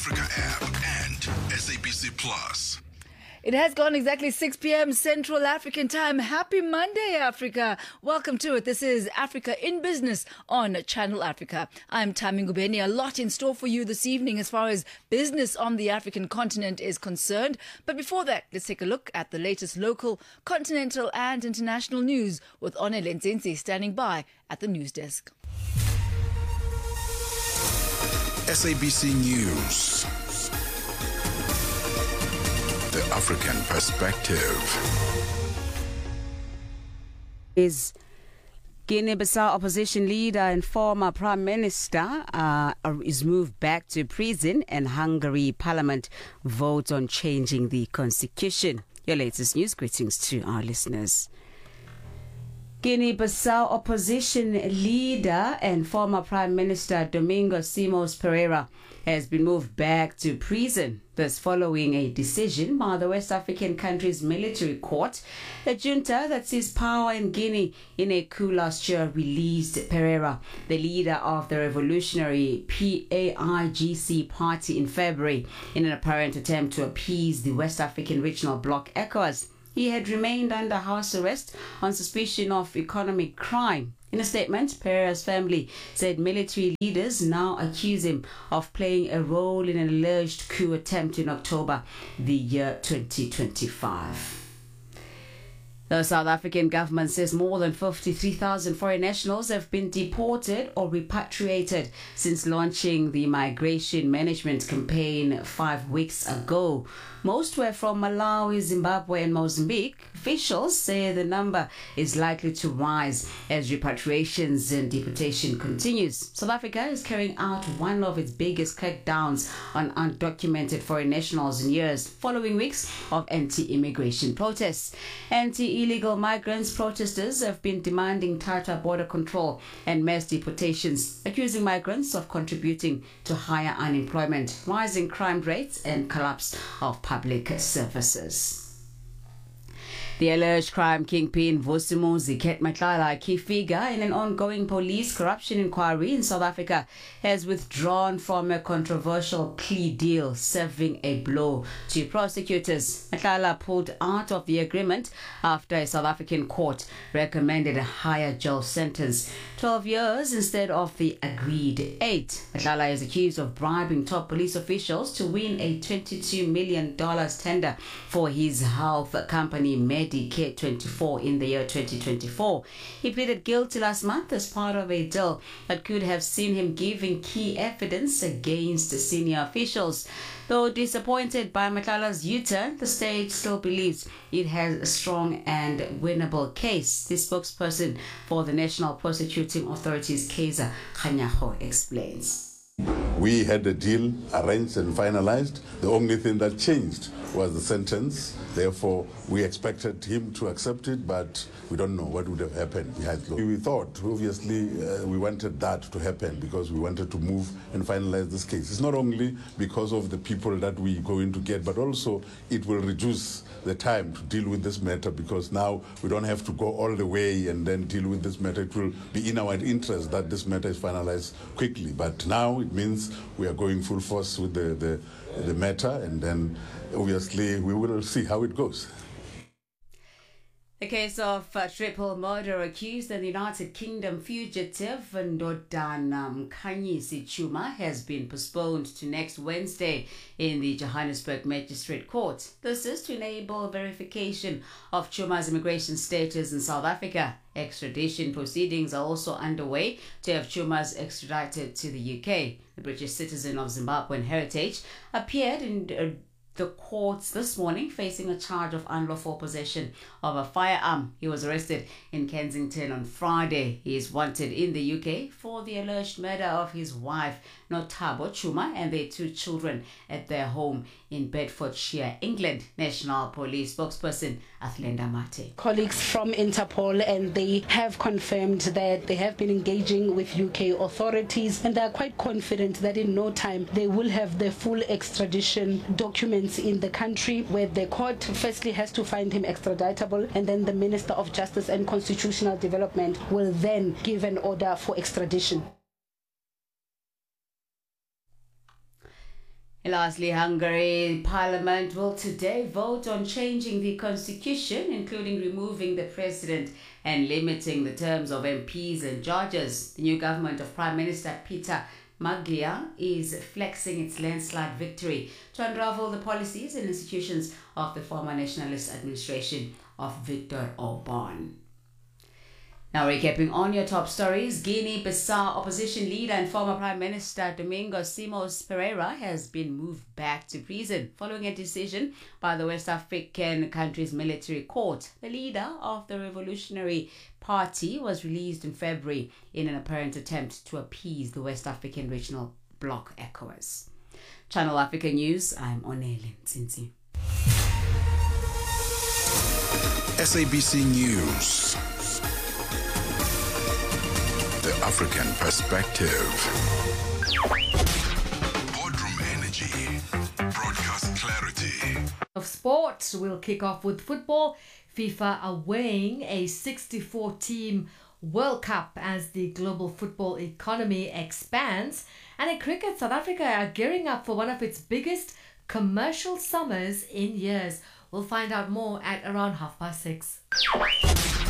Africa app and SABC Plus. It has gone exactly 6 p.m. Central African time. Happy Monday, Africa. Welcome to it. This is Africa in Business on Channel Africa. I'm Tami Ngubeni. A lot in store for you this evening as far as business on the African continent is concerned. But before that, let's take a look at the latest local, continental and international news with Onele Nzinzi standing by at the news desk. SABC News. The African perspective. Is Guinea-Bissau opposition leader and former prime minister is moved back to prison, and Hungary parliament votes on changing the constitution. Your latest news. Greetings to our listeners. Guinea-Bissau opposition leader and former Prime Minister Domingos Simões Pereira has been moved back to prison. This following a decision by the West African country's military court. The junta that seized power in Guinea in a coup last year released Pereira, the leader of the revolutionary PAIGC party, in February in an apparent attempt to appease the West African regional bloc ECOWAS. He had remained under house arrest on suspicion of economic crime. In a statement, Pereira's family said military leaders now accuse him of playing a role in an alleged coup attempt in October the year 2025. The South African government says more than 53,000 foreign nationals have been deported or repatriated since launching the migration management campaign 5 weeks ago. Most were from Malawi, Zimbabwe and Mozambique. Officials say the number is likely to rise as repatriations and deportation continues. South Africa is carrying out one of its biggest crackdowns on undocumented foreign nationals in years, following weeks of anti-immigration protests. Anti-illegal migrants protesters have been demanding tighter border control and mass deportations, accusing migrants of contributing to higher unemployment, rising crime rates and collapse of public services. The alleged crime kingpin Vusimuzi Matlala, a key figure in an ongoing police corruption inquiry in South Africa, has withdrawn from a controversial plea deal, serving a blow to prosecutors. Matlala pulled out of the agreement after a South African court recommended a higher jail sentence, 12 years instead of the agreed 8. Matlala is accused of bribing top police officials to win a $22 million tender for his health company Medicare 24 in the year 2024. He pleaded guilty last month as part of a deal that could have seen him giving key evidence against senior officials. Though disappointed by Matlala's U-turn, the state still believes it has a strong and winnable case. The spokesperson for the National Prosecuting Authorities, Kaiser Kganyago, explains. We had a deal arranged and finalized. The only thing that changed was the sentence. Therefore, we expected him to accept it, but we don't know what would have happened behind closed. We thought, obviously, we wanted that to happen because we wanted to move and finalize this case. It's not only because of the people that we go in to get, but also it will reduce the time to deal with this matter, because now we don't have to go all the way and then deal with this matter. It will be in our interest that this matter is finalized quickly. But now it means we are going full force with the matter, and then obviously we will see how it goes. The case of triple murder accused in the United Kingdom fugitive Ndodana Mkhanyisi Chuma has been postponed to next Wednesday in the Johannesburg Magistrate Court. This is to enable verification of Chuma's immigration status in South Africa. Extradition proceedings are also underway to have Chuma's extradited to the UK. The British citizen of Zimbabwean heritage appeared in the courts this morning facing a charge of unlawful possession of a firearm. He was arrested in Kensington on Friday. He is wanted in the UK for the alleged murder of his wife, Notabo Chuma, and their 2 children at their home in Bedfordshire, England. National Police spokesperson Athlenda Mate. Colleagues from Interpol, and they have confirmed that they have been engaging with UK authorities, and they are quite confident that in no time they will have the full extradition documents in the country, where the court firstly has to find him extraditable, and then the Minister of Justice and Constitutional Development will then give an order for extradition. And lastly, Hungary Parliament will today vote on changing the constitution, including removing the president and limiting the terms of MPs and judges. The new government of Prime Minister Peter Maglia is flexing its landslide victory to unravel the policies and institutions of the former nationalist administration of Viktor Orban. Now recapping on your top stories, Guinea-Bissau opposition leader and former Prime Minister Domingos Simões Pereira has been moved back to prison following a decision by the West African country's military court. The leader of the Revolutionary Party was released in February in an apparent attempt to appease the West African regional bloc ECOWAS. Channel Africa News, I'm Onele Nzinzi. SABC News. The African perspective. Boardroom energy. Broadcast clarity. Of sport, we'll kick off with football. FIFA are weighing a 64-team World Cup as the global football economy expands. And in cricket, South Africa are gearing up for one of its biggest commercial summers in years. We'll find out more at around 6:30.